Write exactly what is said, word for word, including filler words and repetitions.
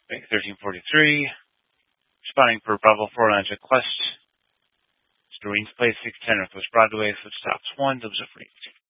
Bank thirteen forty-three. Responding for Bravo four on Quest. Doreen's Place, six ten Northwest Broadway, switch stops one, double zero for eight.